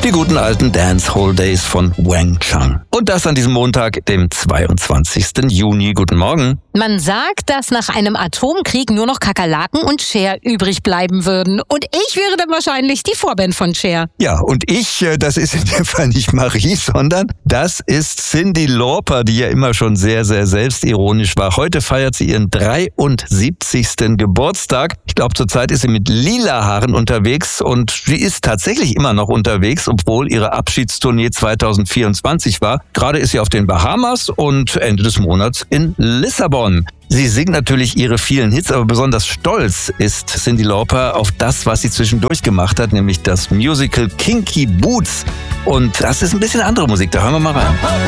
Die guten alten Dancehall Days von Wang Chung. Und das an diesem Montag, dem 22. Juni. Guten Morgen. Man sagt, dass nach einem Atomkrieg nur noch Kakerlaken und Cher übrig bleiben würden. Und ich wäre dann wahrscheinlich die Vorband von Cher. Ja, und das ist in dem Fall nicht Marie, sondern das ist Cyndi Lauper, die ja immer schon sehr, sehr selbstironisch war. Heute feiert sie ihren 73. Geburtstag. Ich glaube, zurzeit ist sie mit lila Haaren unterwegs und sie ist tatsächlich immer noch unterwegs, obwohl ihre Abschiedstournee 2024 war. Gerade ist sie auf den Bahamas und Ende des Monats in Lissabon. Sie singt natürlich ihre vielen Hits, aber besonders stolz ist Cyndi Lauper auf das, was sie zwischendurch gemacht hat, nämlich das Musical Kinky Boots. Und das ist ein bisschen andere Musik, da hören wir mal rein.